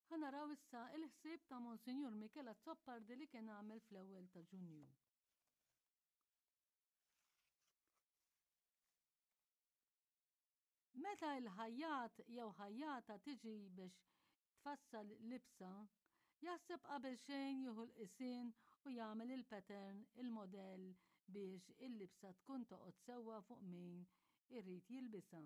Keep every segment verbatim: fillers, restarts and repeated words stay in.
Ħanaraw issa il-ħsieb ta' Monsinjur Michela Zoppardi li kien għamel fl-ewwel ta' Ġunju. Meta l-ħajjat jew ħajjata tiġi biex tfassal libsa, jaħseb qabel xejn jieħu l-qisien u jagħmel il-pattern, il-modell biex il-libsa tkun toqgħod sewwa fuq min irrid jilbisha.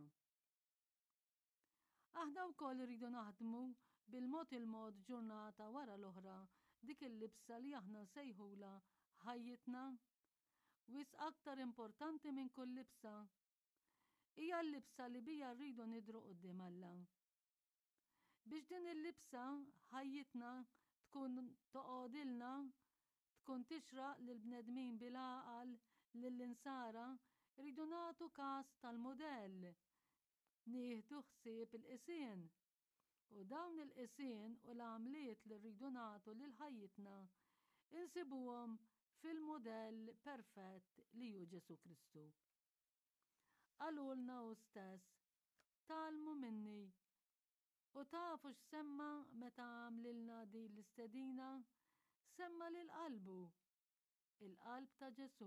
Aħna wkoll iridu naħdmu bil-mod il-mod ġurnata wara l-oħra dik il-libsa li aħna nsejħula ħajjitna. Wis aktar importanti minn kull libsa hija l-libsa li bija rridu nidhru quddiem Alla. Biex din il-libsa ħajjitna tkun toqgħodilna, tkun tixraq lil bnedmin bil-għaqal lill-insara, rridu nagħtu każ tal-modell. Nieħdu ħsieb il-qisien. U dawn il-qisien u l-għamliet li rridu nagħtu lil ħajjitna insibuhom fil-modell perfett li hu Ġesu Kristu. Qalulna hu stess, talmu minni. U tafu x'semma meta għamlilna din l-istedina? Semma lil qalbu, il-qalb ta' Ġesu.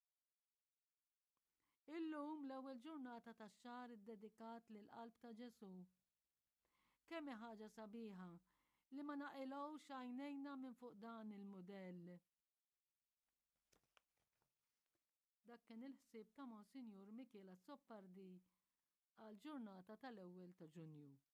Illum l-ewwel ġurnata tax-xahar iddedikat lil qalb ta' Ġesu. Kemm hi ħaġa sabiħa li ma naqilgħux għajnejna minn fuq dan il-mudell. Dak kien il-ħsieb ta' Monsinjur Michela Zoppardi għal ġurnata tal-ewwel ta' Ġunju.